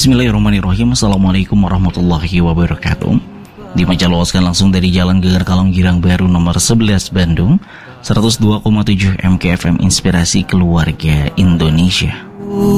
Bismillahirrahmanirrahim. Assalamualaikum warahmatullahi wabarakatuh. Dimajaloskan langsung dari Jalan Geger Kalong Girang Baru nomor 11 Bandung, 102,7 MKFM Inspirasi Keluarga Indonesia.